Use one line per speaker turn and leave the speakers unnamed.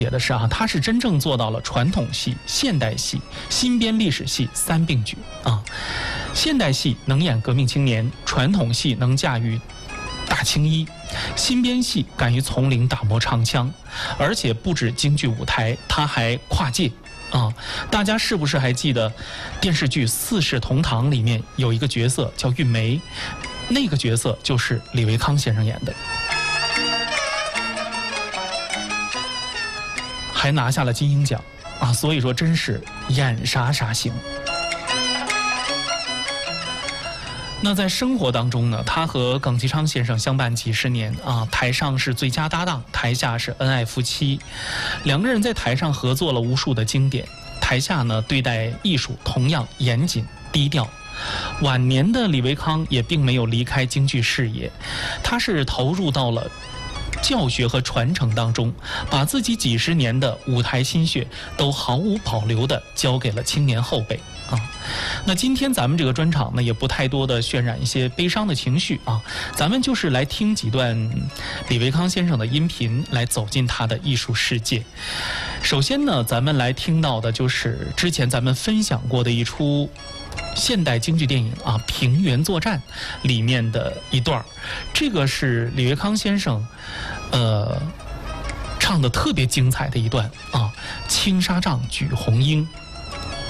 的是啊，他是真正做到了传统戏、现代戏、新编历史戏三并举啊。现代戏能演革命青年，传统戏能驾驭大青衣，新编戏敢于从领打磨长枪，而且不止京剧舞台，他还跨界啊。大家是不是还记得电视剧《四世同堂》里面有一个角色叫玉梅？那个角色就是李维康先生演的。还拿下了金鹰奖啊，所以说真是演啥啥行。那在生活当中呢，他和耿其昌先生相伴几十年啊，台上是最佳搭档，台下是恩爱夫妻，两个人在台上合作了无数的经典，台下呢对待艺术同样严谨低调。晚年的李维康也并没有离开京剧事业，他是投入到了教学和传承当中，把自己几十年的舞台心血都毫无保留地交给了青年后辈啊。那今天咱们这个专场呢，也不太多的渲染一些悲伤的情绪啊，咱们就是来听几段李维康先生的音频，来走进他的艺术世界。首先呢，咱们来听到的就是之前咱们分享过的一出现代京剧电影啊，《平原作战》里面的一段，这个是李维康先生，唱的特别精彩的一段啊，青纱帐举红缨。